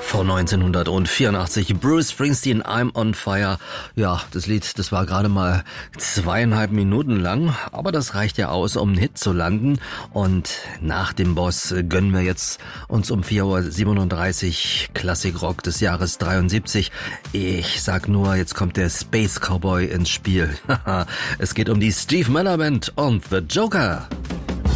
Von 1984, Bruce Springsteen, I'm on Fire. Ja, das Lied, das war gerade mal 2,5 Minuten lang, aber das reicht ja aus, um einen Hit zu landen. Und nach dem Boss gönnen wir jetzt uns um 4:37 Uhr Klassikrock des Jahres 73. Ich sag nur, jetzt kommt der Space Cowboy ins Spiel. Es geht um die Steve Miller Band und The Joker.